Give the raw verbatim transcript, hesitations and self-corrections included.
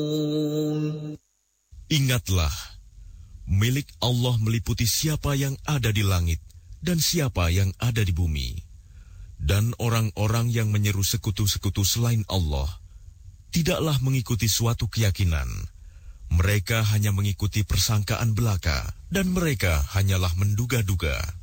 Ingatlah, milik Allah meliputi siapa yang ada di langit dan siapa yang ada di bumi. Dan orang-orang yang menyeru sekutu-sekutu selain Allah tidaklah mengikuti suatu keyakinan. Mereka hanya mengikuti persangkaan belaka, dan mereka hanyalah menduga-duga.